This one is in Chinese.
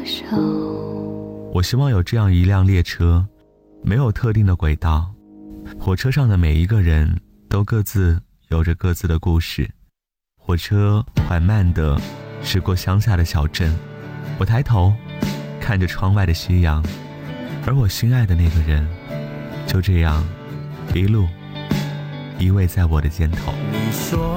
我希望有这样一辆列车，没有特定的轨道，火车上的每一个人都各自有着各自的故事。火车缓慢地驶过乡下的小镇，我抬头看着窗外的夕阳，而我心爱的那个人就这样一路依偎在我的肩头。 你说